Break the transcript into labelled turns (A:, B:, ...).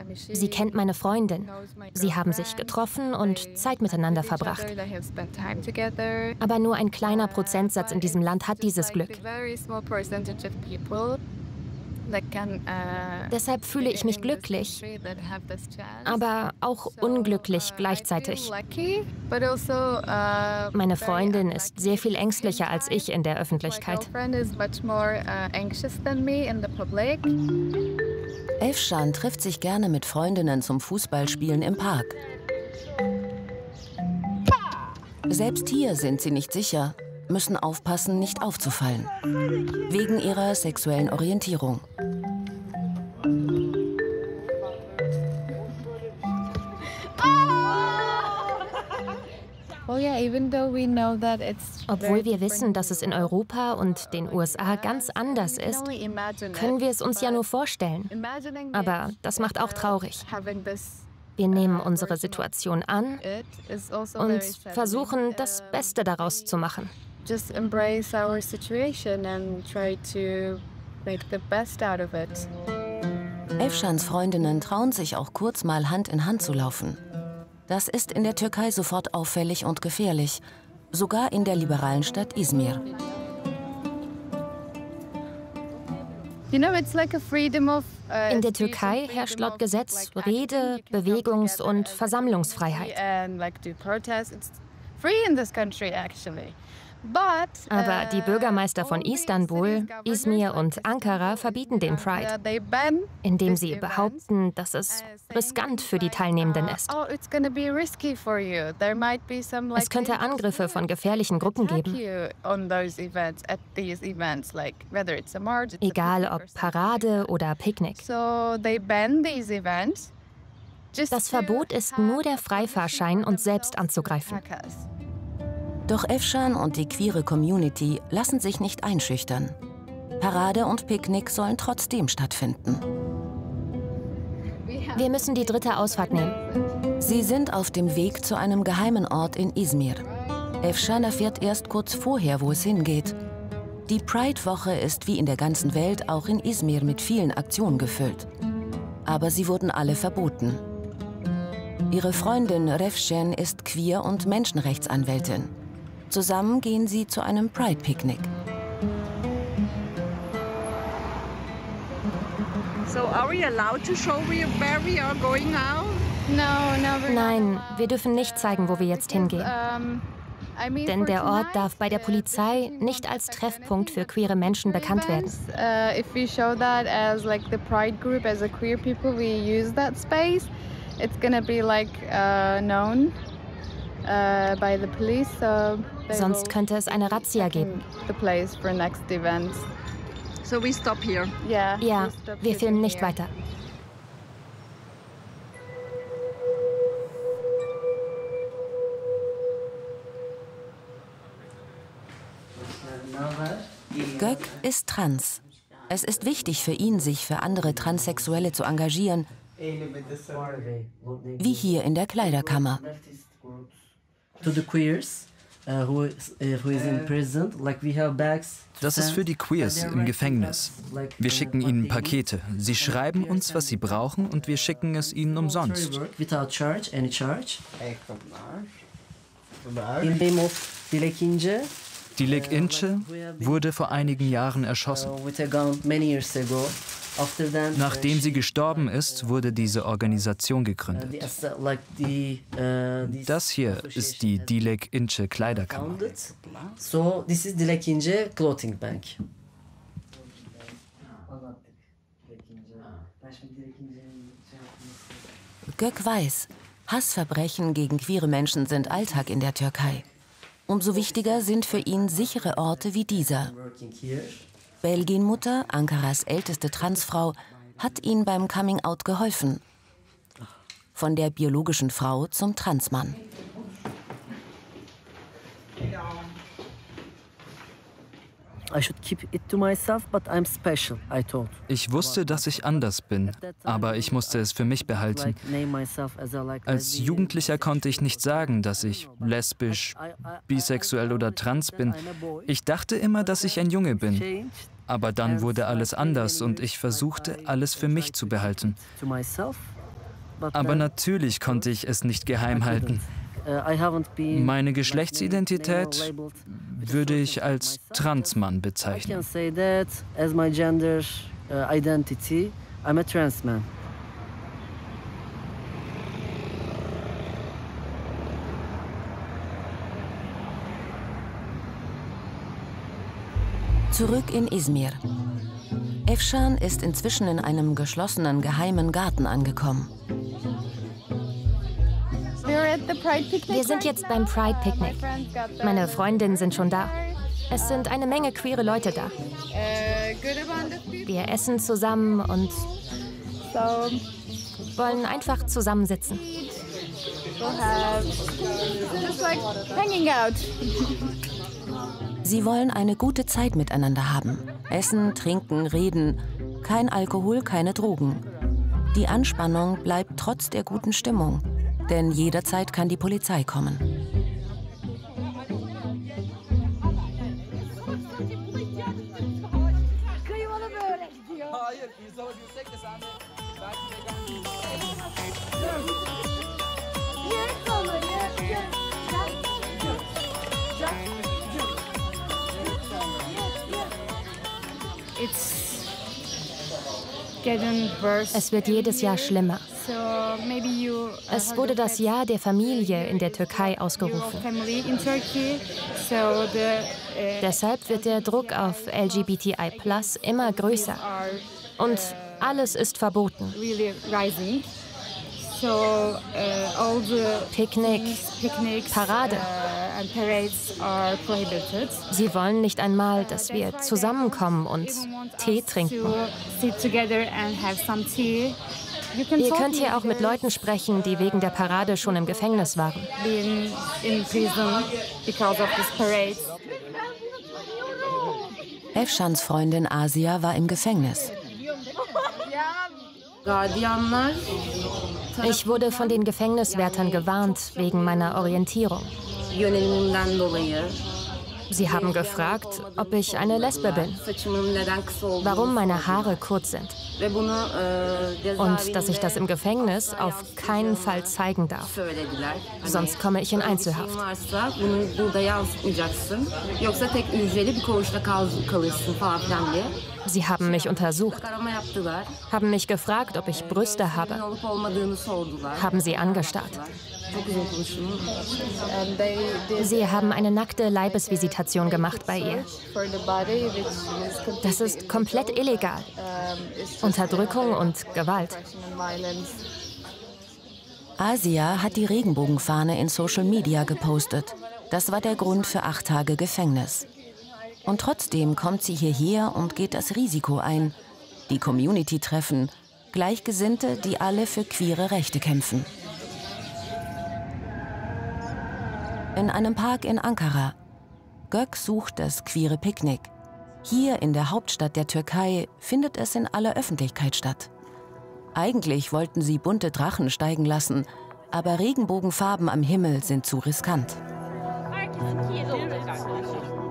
A: Sie kennt meine Freundin. Sie haben sich getroffen und Zeit miteinander verbracht. Aber nur ein kleiner Prozentsatz in diesem Land hat dieses Glück. Deshalb fühle ich mich glücklich, aber auch unglücklich gleichzeitig. Meine Freundin ist sehr viel ängstlicher als ich in der Öffentlichkeit.
B: Efshan trifft sich gerne mit Freundinnen zum Fußballspielen im Park. Selbst hier sind sie nicht sicher, müssen aufpassen, nicht aufzufallen. Wegen ihrer sexuellen Orientierung.
A: Obwohl wir wissen, dass es in Europa und den USA ganz anders ist, können wir es uns ja nur vorstellen. Aber das macht auch traurig. Wir nehmen unsere Situation an und versuchen, das Beste daraus zu machen.
C: Just embrace our situation and try to make the best out of it.
B: Efshans Freundinnen trauen sich auch kurz mal Hand in Hand zu laufen. Das ist in der Türkei sofort auffällig und gefährlich, sogar in der liberalen Stadt Izmir.
C: You know, it's like a freedom of,
A: In der Türkei herrscht laut Gesetz Rede-, Bewegungs- und Versammlungsfreiheit. Aber die Bürgermeister von Istanbul, Izmir und Ankara verbieten den Pride, indem sie behaupten, dass es riskant für die Teilnehmenden ist. Es könnte Angriffe von gefährlichen Gruppen geben. Egal ob Parade oder Picknick. Das Verbot ist nur der Freifahrschein, uns selbst anzugreifen.
B: Doch Efshan und die queere Community lassen sich nicht einschüchtern. Parade und Picknick sollen trotzdem stattfinden.
A: Wir müssen die dritte Ausfahrt nehmen.
B: Sie sind auf dem Weg zu einem geheimen Ort in Izmir. Efshan erfährt erst kurz vorher, wo es hingeht. Die Pride-Woche ist wie in der ganzen Welt auch in Izmir mit vielen Aktionen gefüllt. Aber sie wurden alle verboten. Ihre Freundin Refshan ist queer und Menschenrechtsanwältin. Zusammen gehen sie zu einem Pride-Picknick.
A: Nein, wir dürfen nicht zeigen, wo wir jetzt hingehen. Denn der Ort darf bei der Polizei nicht als Treffpunkt für queere Menschen bekannt werden. Sonst könnte es eine Razzia geben. Ja, wir filmen nicht weiter.
B: Gök ist trans. Es ist wichtig für ihn, sich für andere Transsexuelle zu engagieren, wie hier in der Kleiderkammer.
D: Das ist für die Queers im Gefängnis. Wir schicken ihnen Pakete. Sie schreiben uns, was sie brauchen, und wir schicken es ihnen umsonst. Dilek İnce wurde vor einigen Jahren erschossen. Nachdem sie gestorben ist, wurde diese Organisation gegründet. Das hier ist die Dilek İnce Kleiderkammer.
B: Gök weiß, Hassverbrechen gegen queere Menschen sind Alltag in der Türkei. Umso wichtiger sind für ihn sichere Orte wie dieser. Belgien-Mutter, Ankaras älteste Transfrau, hat ihm beim Coming-out geholfen. Von der biologischen Frau zum Transmann.
D: Ich wusste, dass ich anders bin, aber ich musste es für mich behalten. Als Jugendlicher konnte ich nicht sagen, dass ich lesbisch, bisexuell oder trans bin. Ich dachte immer, dass ich ein Junge bin. Aber dann wurde alles anders und ich versuchte, alles für mich zu behalten. Aber natürlich konnte ich es nicht geheim halten. Meine Geschlechtsidentität würde ich als Transmann bezeichnen.
B: Zurück in Izmir. Efshan ist inzwischen in einem geschlossenen geheimen Garten angekommen.
A: Wir sind jetzt beim Pride-Picknick. Meine Freundinnen sind schon da. Es sind eine Menge queere Leute da. Wir essen zusammen und wollen einfach zusammensitzen.
B: Sie wollen eine gute Zeit miteinander haben. Essen, trinken, reden. Kein Alkohol, keine Drogen. Die Anspannung bleibt trotz der guten Stimmung. Denn jederzeit kann die Polizei kommen.
A: Es wird jedes Jahr schlimmer. Es wurde das Jahr der Familie in der Türkei ausgerufen. Deshalb wird der Druck auf LGBTI+ immer größer. Und alles ist verboten. Picknicks, Parade. Sie wollen nicht einmal, dass wir zusammenkommen und Tee trinken. Ihr könnt hier auch mit Leuten sprechen, die wegen der Parade schon im Gefängnis waren.
B: Efshans Freundin Asia war im Gefängnis.
A: Ich wurde von den Gefängniswärtern gewarnt wegen meiner Orientierung. Sie haben gefragt, ob ich eine Lesbe bin, warum meine Haare kurz sind und dass ich das im Gefängnis auf keinen Fall zeigen darf. Sonst komme ich in Einzelhaft. Sie haben mich untersucht, haben mich gefragt, ob ich Brüste habe, haben sie angestarrt. Sie haben eine nackte Leibesvisitation gemacht bei ihr. Das ist komplett illegal. Unterdrückung und Gewalt.
B: Asia hat die Regenbogenfahne in Social Media gepostet. Das war der Grund für 8 Tage Gefängnis. Und trotzdem kommt sie hierher und geht das Risiko ein. Die Community treffen, Gleichgesinnte, die alle für queere Rechte kämpfen. In einem Park in Ankara. Gök sucht das queere Picknick. Hier in der Hauptstadt der Türkei findet es in aller Öffentlichkeit statt. Eigentlich wollten sie bunte Drachen steigen lassen, aber Regenbogenfarben am Himmel sind zu riskant.